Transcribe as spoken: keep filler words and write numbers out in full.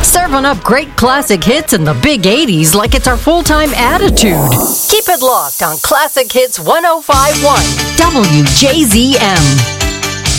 Serving up great classic hits in the big eighties like it's our full-time attitude. Keep it locked on Classic Hits one oh five point one W J Z M.